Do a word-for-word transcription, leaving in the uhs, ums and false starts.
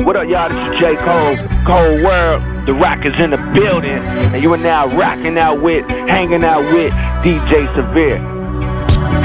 What up, y'all? This is J. Cole, Cold World. The Rock is in the building, and you are now rocking out with, hanging out with D J Severe.